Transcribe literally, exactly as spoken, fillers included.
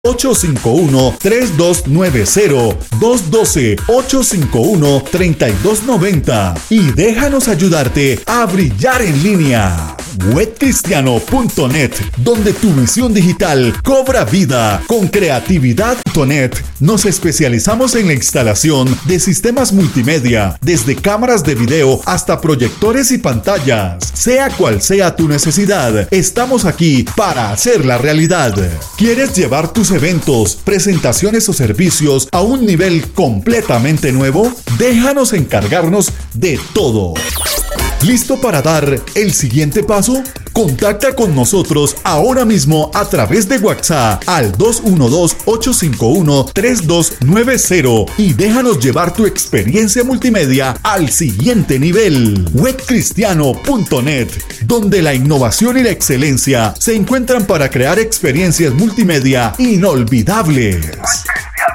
ocho cinco uno, tres dos nueve cero, dos uno dos, ocho cinco uno, tres dos nueve cero y déjanos ayudarte a brillar en línea. web cristiano punto net, donde tu visión digital cobra vida. Con creatividad punto net nos especializamos en la instalación de sistemas multimedia, desde cámaras de video hasta proyectores y pantallas. Sea cual sea tu necesidad, estamos aquí para hacerla realidad. ¿Quieres llevar tus eventos, presentaciones o servicios a un nivel completamente nuevo? Déjanos encargarnos de todo. ¿Listo para dar el siguiente paso? Contacta con nosotros ahora mismo a través de WhatsApp al dos uno dos, ocho cinco uno, tres dos nueve cero y déjanos llevar tu experiencia multimedia al siguiente nivel. web cristiano punto net, donde la innovación y la excelencia se encuentran para crear experiencias multimedia inolvidables.